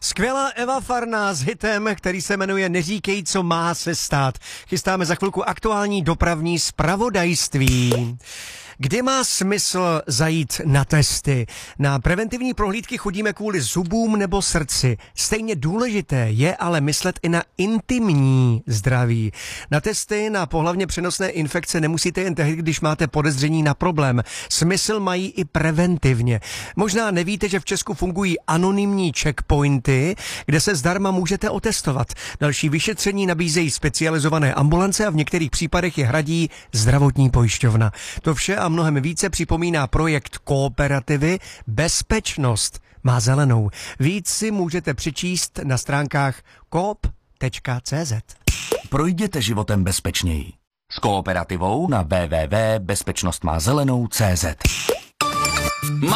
Skvělá Eva Farná s hitem, který se jmenuje Neříkej, co má se stát. Chystáme za chvilku aktuální dopravní zpravodajství. Kdy má smysl zajít na testy? Na preventivní prohlídky chodíme kvůli zubům nebo srdci. Stejně důležité je ale myslet i na intimní zdraví. Na testy na pohlavně přenosné infekce nemusíte jen tehdy, když máte podezření na problém. Smysl mají i preventivně. Možná nevíte, že v Česku fungují anonymní checkpointy, kde se zdarma můžete otestovat. Další vyšetření nabízejí specializované ambulance a v některých případech je hradí zdravotní pojišťovna. To vše a mnohem více připomíná projekt Kooperativy Bezpečnost má zelenou. Víc si můžete přečíst na stránkách coop.cz. Projděte životem bezpečněji. S Kooperativou na www.bezpečnostmázelenou.cz.